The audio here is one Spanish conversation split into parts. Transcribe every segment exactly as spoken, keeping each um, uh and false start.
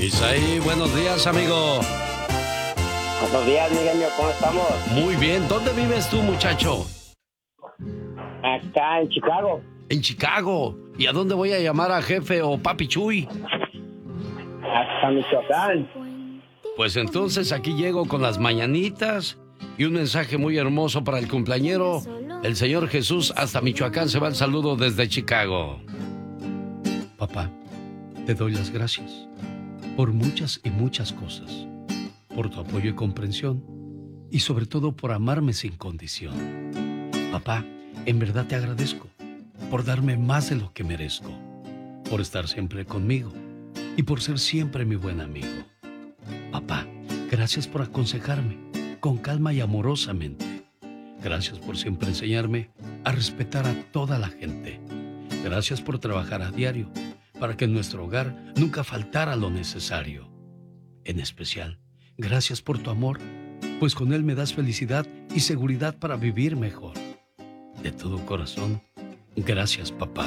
Isaí, buenos días, amigo. Buenos días, mi genio, ¿cómo estamos? Muy bien. ¿Dónde vives tú, muchacho? Acá en Chicago. En Chicago. ¿Y a dónde voy a llamar a jefe o papi Chuy? Hasta Michoacán. Pues entonces aquí llego con las mañanitas y un mensaje muy hermoso para el cumpleañero. El Señor Jesús hasta Michoacán se va el saludo desde Chicago. Papá, te doy las gracias por muchas y muchas cosas, por tu apoyo y comprensión y sobre todo por amarme sin condición. Papá, en verdad te agradezco por darme más de lo que merezco, por estar siempre conmigo y por ser siempre mi buen amigo. Papá, gracias por aconsejarme con calma y amorosamente. Gracias por siempre enseñarme a respetar a toda la gente. Gracias por trabajar a diario para que en nuestro hogar nunca faltara lo necesario. En especial, gracias por tu amor, pues con él me das felicidad y seguridad para vivir mejor. De todo corazón, gracias, papá.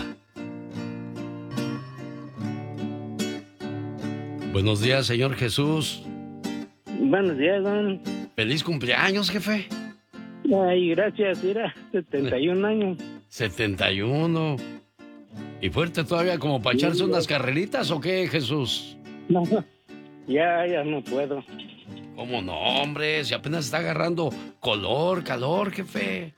Buenos días, Señor Jesús. Buenos días, don. ¡Feliz cumpleaños, jefe! Ay, gracias, mira, setenta y un años. setenta y uno. ¿Y fuerte todavía como para echarse unas carreritas o qué, Jesús? No, ya, ya no puedo. ¿Cómo no, hombre? Si apenas está agarrando color, calor, jefe.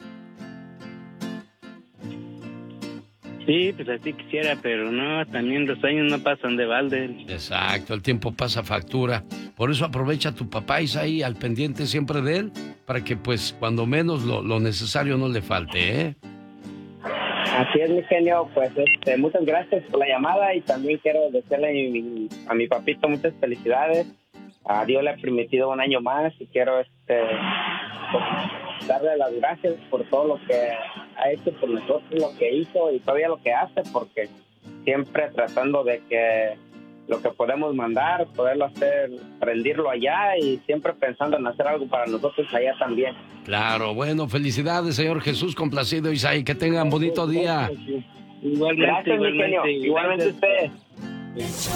Sí, pues así quisiera, pero no, también los años no pasan de balde. Exacto, el tiempo pasa factura. Por eso aprovecha a tu papá Isaí al pendiente siempre de él, para que pues cuando menos lo, lo necesario no le falte, ¿eh? Así es, mi genio, pues este, muchas gracias por la llamada y también quiero desearle a mi, a mi papito muchas felicidades. A Dios le ha permitido un año más y quiero este pues, darle las gracias por todo lo que ha hecho por nosotros, lo que hizo y todavía lo que hace, porque siempre tratando de que lo que podemos mandar, poderlo hacer, rendirlo allá y siempre pensando en hacer algo para nosotros allá también. Claro, bueno, felicidades, Señor Jesús, complacido, Isaí, que tengan bonito día. Igualmente, gracias, igualmente, mi genio, igualmente usted.